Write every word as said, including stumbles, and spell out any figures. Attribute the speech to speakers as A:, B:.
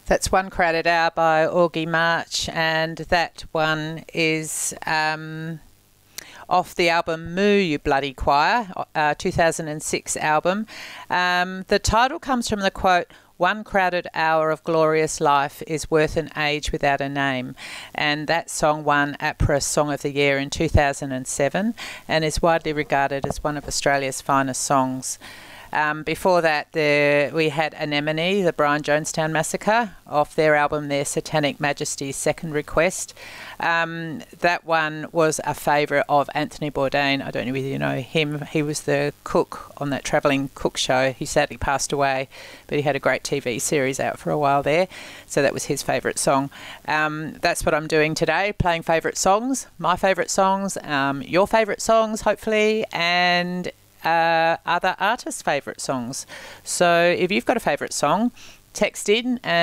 A: That's One Crowded Hour by Augie March, and that one is um, off the album Moo You Bloody Choir, uh, two thousand six album. Um, the title comes from the quote, "One crowded hour of glorious life is worth an age without a name," and that song won APRA Song of the Year in two thousand seven and is widely regarded as one of Australia's finest songs. Um, before that, there, we had Anemone, the Brian Jonestown Massacre, off their album Their Satanic Majesty's Second Request. Um, that one was a favourite of Anthony Bourdain. I don't know whether you know him. He was the cook on that travelling cook show. He sadly passed away, but he had a great T V series out for a while there. So that was his favourite song. Um, that's what I'm doing today, playing favourite songs, my favourite songs, um, your favourite songs, hopefully, and Uh, other artists' favourite songs. So if you've got a favourite song, text in and